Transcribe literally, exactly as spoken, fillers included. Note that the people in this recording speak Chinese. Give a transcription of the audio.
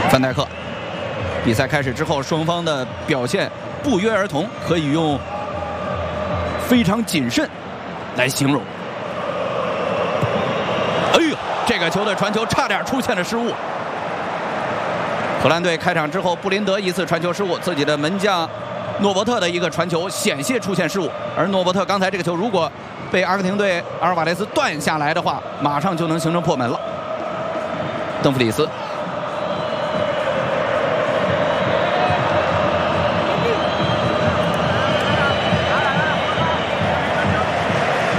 范戴克，比赛开始之后，双方的表现不约而同，可以用非常谨慎来形容。哎呦，这个球的传球差点出现了失误。荷兰队开场之后，布林德一次传球失误，自己的门将诺伯特的一个传球险些出现失误，而诺伯特刚才这个球如果被阿根廷队阿尔瓦雷斯断下来的话，马上就能形成破门了。邓弗里斯